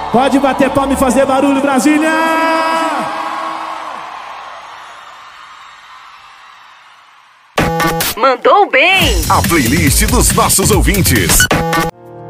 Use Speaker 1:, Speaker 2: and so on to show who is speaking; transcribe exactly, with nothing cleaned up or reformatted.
Speaker 1: Pode bater palma e fazer barulho, Brasília!
Speaker 2: Mandou bem!
Speaker 3: A playlist dos nossos ouvintes.